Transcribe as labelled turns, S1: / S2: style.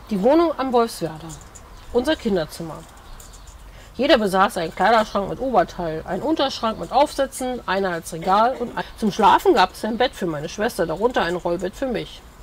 S1: Die Wohnung am Wolfswerder. Unser Kinderzimmer. Jeder besaß einen Kleiderschrank mit Oberteil, einen Unterschrank mit Aufsätzen, einer als Regal und zum Schlafen gab es ein Bett für meine Schwester, darunter ein Rollbett für mich.